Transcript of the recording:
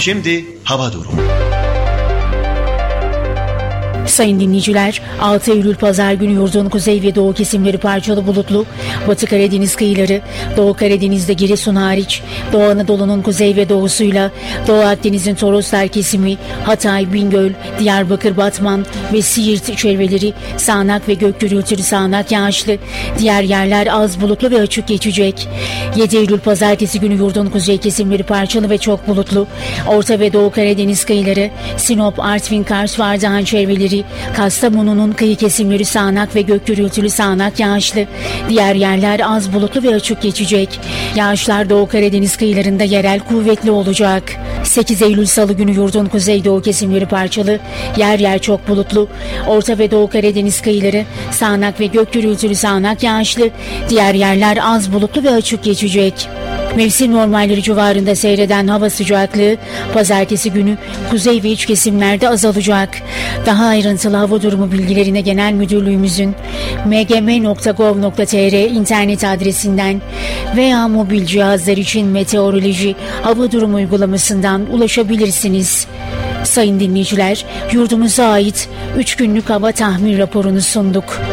Şimdi hava durumu. Sayın dinleyiciler, 6 Eylül Pazar günü yurdun kuzey ve doğu kesimleri parçalı bulutlu, Batı Karadeniz kıyıları, Doğu Karadeniz'de Giresun hariç, Doğu Anadolu'nun kuzey ve doğusuyla, Doğu Akdeniz'in Toroslar kesimi, Hatay, Bingöl, Diyarbakır, Batman ve Siirt çevreleri sağanak ve gök gürültülü sağanak yağışlı, diğer yerler az bulutlu ve açık geçecek. 7 Eylül Pazartesi günü yurdun kuzey kesimleri parçalı ve çok bulutlu, Orta ve Doğu Karadeniz kıyıları, Sinop, Artvin, Kars ve Ardahan çevreleri, Kastamonu'nun kıyı kesimleri sağanak ve gök gürültülü sağanak yağışlı, diğer yerler az bulutlu ve açık geçecek. Yağışlar Doğu Karadeniz kıyılarında yerel kuvvetli olacak. 8 Eylül Salı günü yurdun kuzeydoğu kesimleri parçalı, yer yer çok bulutlu, Orta ve Doğu Karadeniz kıyıları sağanak ve gök gürültülü sağanak yağışlı, diğer yerler az bulutlu ve açık geçecek. Mevsim normalleri civarında seyreden hava sıcaklığı pazartesi günü kuzey ve iç kesimlerde azalacak. Daha ayrıntılı hava durumu bilgilerine Genel Müdürlüğümüzün mgm.gov.tr internet adresinden veya mobil cihazlar için meteoroloji hava durumu uygulamasından ulaşabilirsiniz. Sayın dinleyiciler, yurdumuza ait 3 günlük hava tahmin raporunu sunduk.